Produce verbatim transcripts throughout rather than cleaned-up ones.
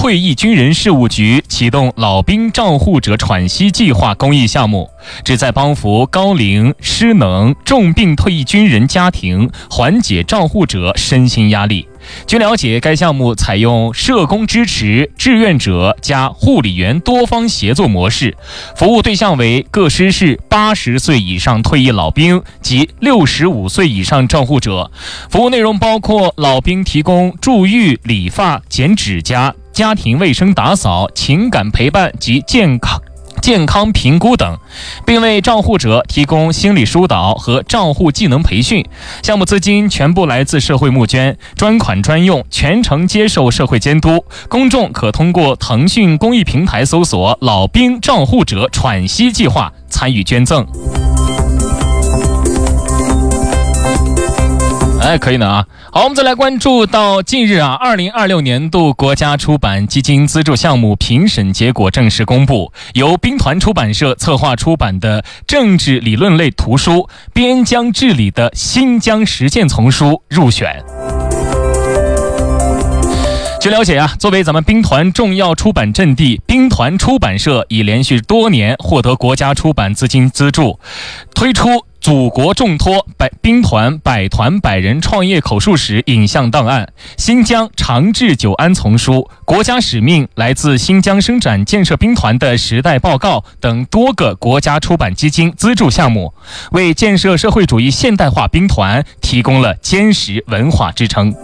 退役军人事务局启动老兵照护者喘息计划公益项目，旨在帮扶高龄、失能、重病退役军人家庭，缓解照护者身心压力。据了解，该项目采用社工支持、志愿者加护理员多方协作模式，服务对象为各师市八十岁以上退役老兵及六十五岁以上照护者。服务内容包括老兵提供注浴、理发、剪指甲、家庭卫生打扫、情感陪伴及健康健康评估等，并为照护者提供心理疏导和照护技能培训。项目资金全部来自社会募捐，专款专用，全程接受社会监督。公众可通过腾讯公益平台搜索“老兵照护者喘息计划”参与捐赠。哎，可以呢啊！好，我们再来关注到近日啊，二零二六年度国家出版基金资助项目评审结果正式公布，由兵团出版社策划出版的政治理论类图书《边疆治理的新疆实践丛书》入选。据了解啊，作为咱们兵团重要出版阵地，兵团出版社已连续多年获得国家出版资金资助，推出祖国重托百兵团百团百人创业口述史影像档案、新疆长治久安丛书、国家使命来自新疆生产建设兵团的时代报告等多个国家出版基金资助项目，为建设社会主义现代化兵团提供了坚实文化支撑。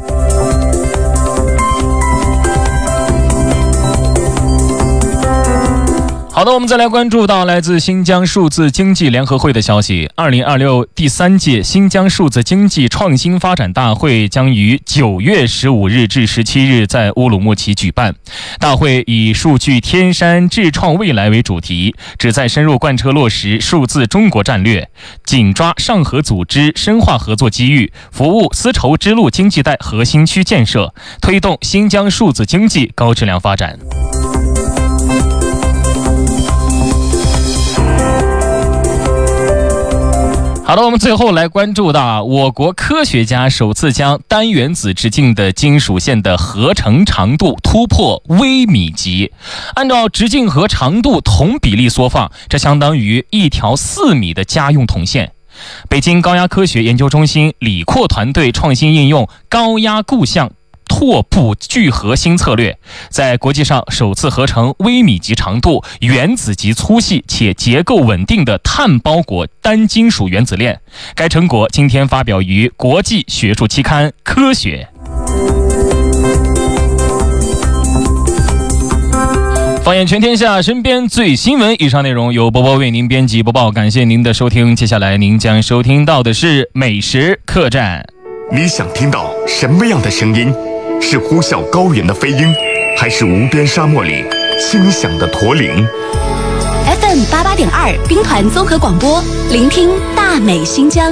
好的，我们再来关注到来自新疆数字经济联合会的消息。二零二六第三届新疆数字经济创新发展大会将于九月十五日至十七日在乌鲁木齐举办。大会以数据天山智创未来为主题，旨在深入贯彻落实数字中国战略，紧抓上合组织深化合作机遇，服务丝绸之路经济带核心区建设，推动新疆数字经济高质量发展。好的，我们最后来关注到我国科学家首次将单原子直径的金属线的合成长度突破微米级，按照直径和长度同比例缩放，这相当于一条四米的家用铜线。北京高压科学研究中心理扩团队创新应用高压固相拓扑聚合新策略，在国际上首次合成微米级长度、原子级粗细且结构稳定的碳包裹单金属原子链。该成果今天发表于国际学术期刊《科学》。放眼全天下，身边最新闻。以上内容由波波为您编辑播报，感谢您的收听。接下来您将收听到的是美食客栈。 你想听到什么样的声音？是呼啸高原的飞鹰，还是无边沙漠里轻响的驼铃 ？F M 八八点二兵团综合广播，聆听大美新疆。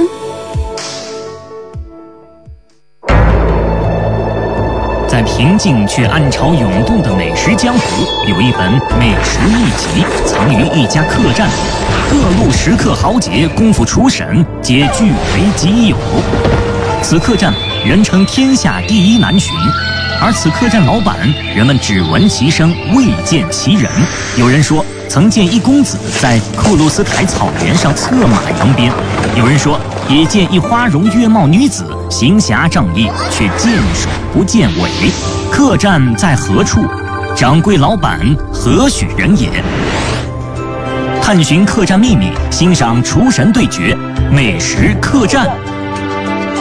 在平静却暗潮涌动的美食江湖，有一本美食秘籍藏于一家客栈，各路食客豪杰功夫厨神皆据为己有。此客栈人称天下第一难寻，而此客栈老板人们只闻其声未见其人。有人说曾见一公子在库鲁斯台草原上策马扬鞭，有人说也见一花容月貌女子行侠仗义，却见首不见尾。客栈在何处？掌柜老板何许人也？探寻客栈秘密，欣赏厨神对决，美食客栈。